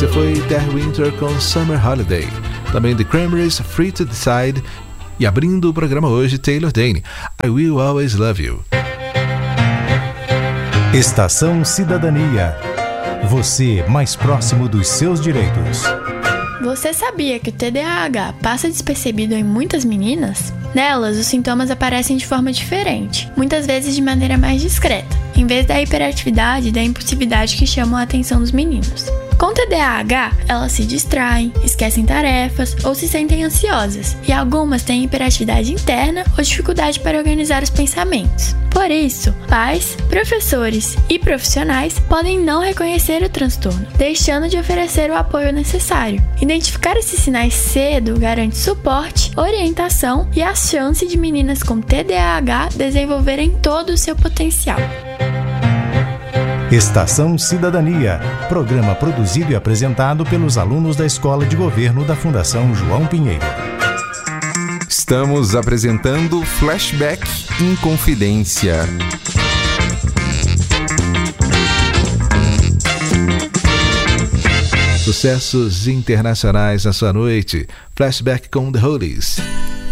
Esse foi Terry Winter com Summer Holiday. Também The Cranberries, Free to Decide. E abrindo o programa hoje, Taylor Dayne, I Will Always Love You. Estação Cidadania. Você mais próximo dos seus direitos. Você sabia que o TDAH passa despercebido em muitas meninas? Nelas, os sintomas aparecem de forma diferente, muitas vezes de maneira mais discreta, em vez da hiperatividade e da impulsividade que chamam a atenção dos meninos. Com TDAH, elas se distraem, esquecem tarefas ou se sentem ansiosas, e algumas têm hiperatividade interna ou dificuldade para organizar os pensamentos. Por isso, pais, professores e profissionais podem não reconhecer o transtorno, deixando de oferecer o apoio necessário. Identificar esses sinais cedo garante suporte, orientação e a chance de meninas com TDAH desenvolverem todo o seu potencial. Estação Cidadania, programa produzido e apresentado pelos alunos da Escola de Governo da Fundação João Pinheiro. Estamos apresentando Flashback Inconfidência. Sucessos internacionais na sua noite. Flashback com The Hollies.